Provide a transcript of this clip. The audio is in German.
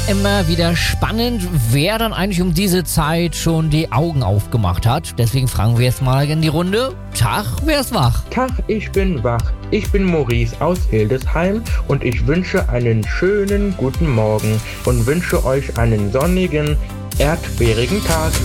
immer wieder spannend, wer dann eigentlich um diese Zeit schon die Augen aufgemacht hat. Deswegen fragen wir jetzt mal in die Runde. Tag, wer ist wach? Tag, ich bin wach. Ich bin Maurice aus Hildesheim und ich wünsche einen schönen guten Morgen und wünsche euch einen sonnigen, erdbeerigen Tag.